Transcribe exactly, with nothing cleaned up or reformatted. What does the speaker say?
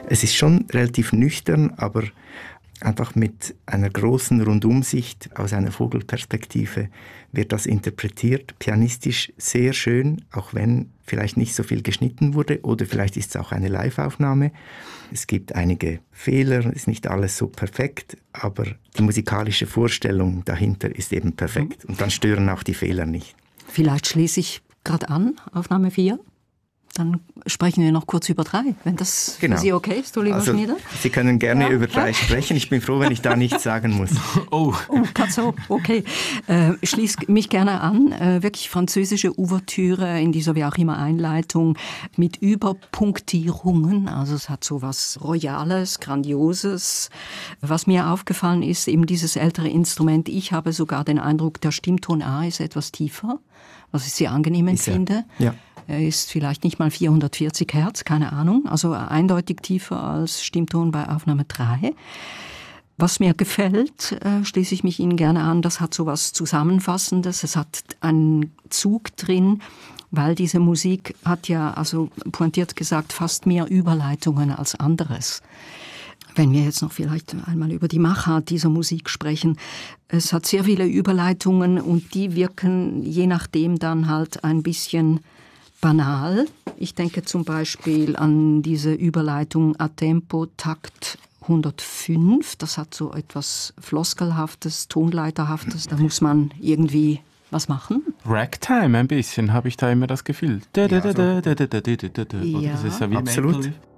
Es ist schon relativ nüchtern, aber einfach mit einer großen Rundumsicht aus einer Vogelperspektive wird das interpretiert, pianistisch sehr schön, auch wenn vielleicht nicht so viel geschnitten wurde oder vielleicht ist es auch eine Live-Aufnahme. Es gibt einige Fehler, ist nicht alles so perfekt, aber die musikalische Vorstellung dahinter ist eben perfekt und dann stören auch die Fehler nicht. Vielleicht schließe ich gerade an, Aufnahme vier. Dann sprechen wir noch kurz über drei, wenn das genau. für Sie okay ist, Oliver also, Schmieder. Sie können gerne ja? über drei ja? sprechen. Ich bin froh, wenn ich da nichts sagen muss. Oh, oh gerade so, okay. Äh, schließe mich gerne an. Äh, wirklich französische Ouvertüre in dieser wie auch immer Einleitung mit Überpunktierungen. Also es hat so was Royales, Grandioses. Was mir aufgefallen ist, eben dieses ältere Instrument. Ich habe sogar den Eindruck, der Stimmton A ist etwas tiefer, was ich sehr angenehm empfinde. Ja. Er ist vielleicht nicht mal vierhundertvierzig Hertz, keine Ahnung, also eindeutig tiefer als Stimmton bei Aufnahme drei. Was mir gefällt, äh, schließe ich mich Ihnen gerne an, das hat so was Zusammenfassendes, es hat einen Zug drin, weil diese Musik hat ja, also pointiert gesagt, fast mehr Überleitungen als anderes. Wenn wir jetzt noch vielleicht einmal über die Machart dieser Musik sprechen, es hat sehr viele Überleitungen und die wirken je nachdem dann halt ein bisschen banal. Ich denke zum Beispiel an diese Überleitung a tempo, Takt hundertfünf. Das hat so etwas Floskelhaftes, Tonleiterhaftes. Da muss man irgendwie was machen. Ragtime ein bisschen, habe ich da immer das Gefühl. Ja, so. Ja, das ist ja wie absolut. Metal.